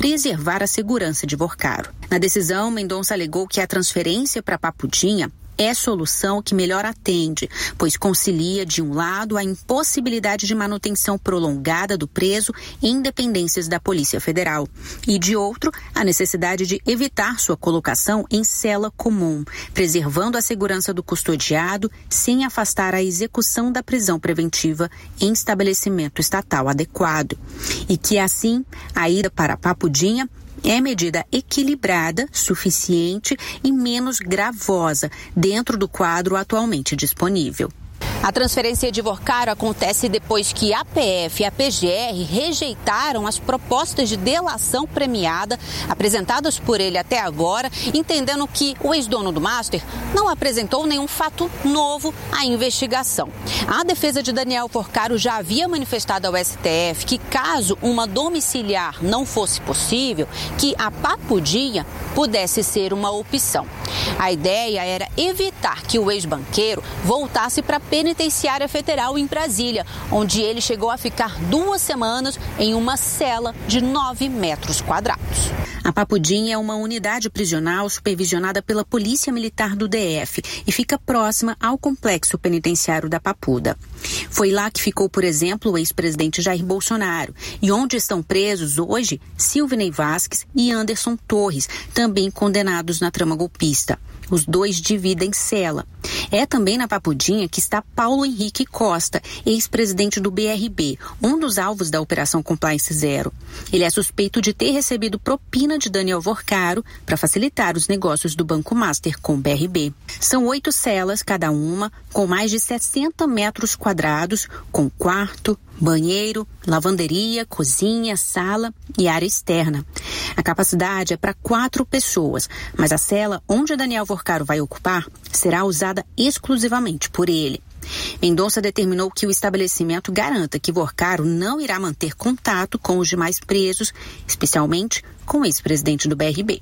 preservar a segurança de Vorcaro. Na decisão, Mendonça alegou que a transferência para Papudinha é solução que melhor atende, pois concilia, de um lado, a impossibilidade de manutenção prolongada do preso em dependências da Polícia Federal e, de outro, a necessidade de evitar sua colocação em cela comum, preservando a segurança do custodiado sem afastar a execução da prisão preventiva em estabelecimento estatal adequado. E que, assim, a ida para Papudinha é medida equilibrada, suficiente e menos gravosa dentro do quadro atualmente disponível. A transferência de Vorcaro acontece depois que a PF e a PGR rejeitaram as propostas de delação premiada apresentadas por ele até agora, entendendo que o ex-dono do Master não apresentou nenhum fato novo à investigação. A defesa de Daniel Vorcaro já havia manifestado ao STF que, caso uma domiciliar não fosse possível, que a Papudinha pudesse ser uma opção. A ideia era evitar que o ex-banqueiro voltasse para a penitenciária federal em Brasília, onde ele chegou a ficar 2 semanas em uma cela de 9 metros quadrados. A Papudinha é uma unidade prisional supervisionada pela Polícia Militar do DF e fica próxima ao complexo penitenciário da Papuda. Foi lá que ficou, por exemplo, o ex-presidente Jair Bolsonaro e onde estão presos hoje Silvinei Vasquez e Anderson Torres, também condenados na trama golpista. Os dois dividem cela. É também na Papudinha que está Paulo Henrique Costa, ex-presidente do BRB, um dos alvos da Operação Compliance Zero. Ele é suspeito de ter recebido propina de Daniel Vorcaro para facilitar os negócios do Banco Master com o BRB. São 8 celas, cada uma, com mais de 60 metros quadrados, com quarto, banheiro, lavanderia, cozinha, sala e área externa. A capacidade é para 4 pessoas, mas a cela onde Daniel Vorcaro vai ocupar será usada exclusivamente por ele. Mendonça determinou que o estabelecimento garanta que Vorcaro não irá manter contato com os demais presos, especialmente com o ex-presidente do BRB.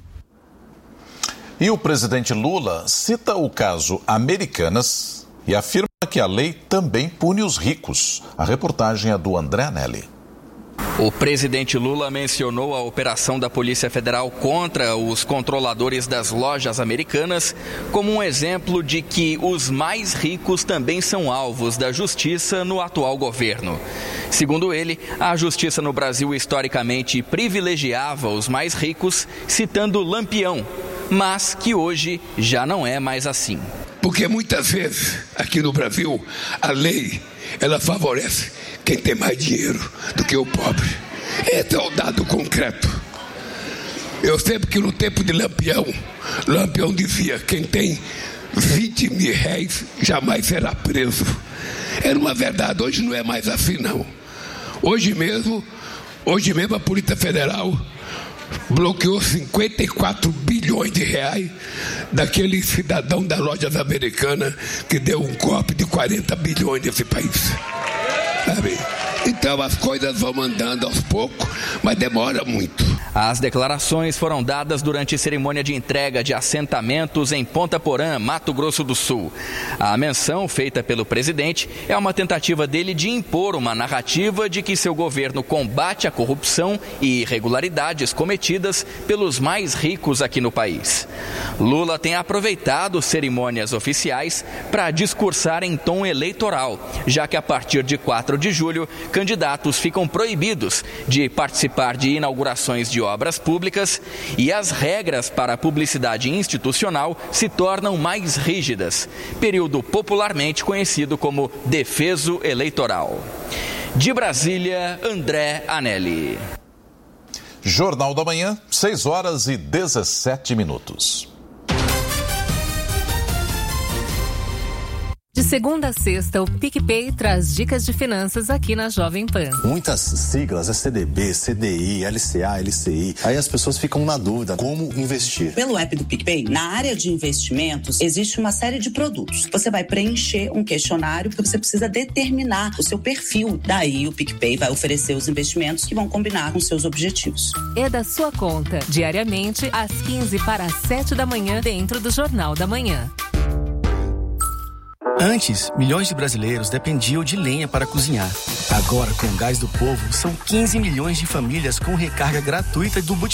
E o presidente Lula cita o caso Americanas e afirma que a lei também pune os ricos. A reportagem é do André Anelli. O presidente Lula mencionou a operação da Polícia Federal contra os controladores das lojas Americanas como um exemplo de que os mais ricos também são alvos da justiça no atual governo. Segundo ele, a justiça no Brasil historicamente privilegiava os mais ricos, citando Lampião, mas que hoje já não é mais assim. Porque muitas vezes aqui no Brasil a lei ela favorece quem tem mais dinheiro do que o pobre. Esse é o dado concreto. Eu sei que no tempo de Lampião dizia: quem tem 20 mil réis jamais será preso. Era uma verdade. Hoje não é mais assim, não. Hoje mesmo a Polícia Federal bloqueou 54 bilhões de reais daquele cidadão das lojas Americanas que deu um golpe de 40 bilhões nesse país. Sabe? Então as coisas vão andando aos poucos, mas demora muito. As declarações foram dadas durante cerimônia de entrega de assentamentos em Ponta Porã, Mato Grosso do Sul. A menção feita pelo presidente é uma tentativa dele de impor uma narrativa de que seu governo combate a corrupção e irregularidades cometidas pelos mais ricos aqui no país. Lula tem aproveitado cerimônias oficiais para discursar em tom eleitoral, já que a partir de 4 de julho, candidatos ficam proibidos de participar de inaugurações de obras públicas e as regras para a publicidade institucional se tornam mais rígidas, período popularmente conhecido como defeso eleitoral. De Brasília, André Anelli. Jornal da Manhã, 6h17. De segunda a sexta, o PicPay traz dicas de finanças aqui na Jovem Pan. Muitas siglas, é CDB, CDI, LCA, LCI. Aí as pessoas ficam na dúvida como investir. Pelo app do PicPay, na área de investimentos, existe uma série de produtos. Você vai preencher um questionário porque você precisa determinar o seu perfil. Daí o PicPay vai oferecer os investimentos que vão combinar com seus objetivos. É da sua conta, diariamente às 15 para as 7 da manhã, dentro do Jornal da Manhã. Antes, milhões de brasileiros dependiam de lenha para cozinhar. Agora, com o Gás do Povo, são 15 milhões de famílias com recarga gratuita do